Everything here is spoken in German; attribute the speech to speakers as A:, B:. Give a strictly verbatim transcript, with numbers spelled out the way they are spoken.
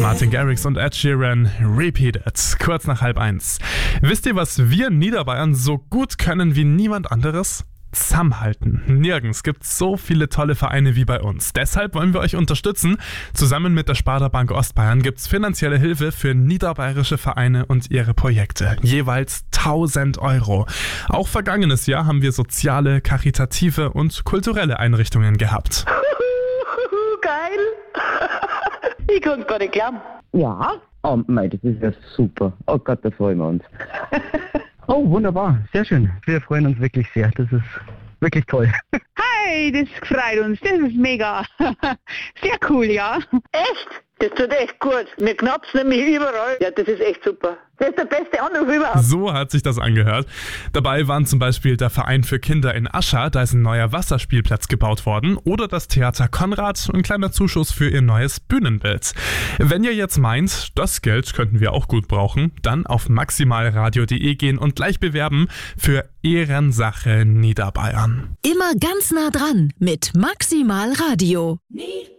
A: Martin Garrix und Ed Sheeran, Repeated, kurz nach halb eins. Wisst ihr, was wir Niederbayern so gut können wie niemand anderes? Zusammenhalten. Nirgends gibt es so viele tolle Vereine wie bei uns. Deshalb wollen wir euch unterstützen. Zusammen mit der Sparda Bank Ostbayern gibt es finanzielle Hilfe für niederbayerische Vereine und ihre Projekte. Jeweils tausend Euro. Auch vergangenes Jahr haben wir soziale, karitative und kulturelle Einrichtungen gehabt.
B: Geil! Ich kann es gar nicht glauben.
C: Ja? Oh mei, das ist ja super. Oh Gott, da freuen wir uns. Oh, wunderbar. Sehr schön. Wir freuen uns wirklich sehr. Das ist wirklich toll.
B: Hey, das freut uns. Das ist mega. Sehr cool, ja. Echt? Das tut echt gut. Mir knappt's nämlich überall. Ja, das ist echt super. Das ist der beste Anruf überhaupt.
A: So hat sich das angehört. Dabei waren zum Beispiel der Verein für Kinder in Ascha, da ist ein neuer Wasserspielplatz gebaut worden, oder das Theater Konrad, ein kleiner Zuschuss für ihr neues Bühnenbild. Wenn ihr jetzt meint, das Geld könnten wir auch gut brauchen, dann auf maximalradio punkt de gehen und gleich bewerben für Ehrensache Niederbayern.
D: Immer ganz nah dran mit Maximal Radio.